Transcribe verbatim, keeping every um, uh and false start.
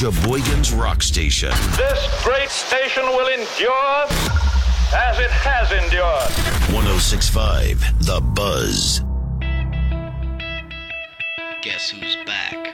Sheboygan's Rock Station. This great station will endure as it has endured. one oh six point five The Buzz. Guess who's back?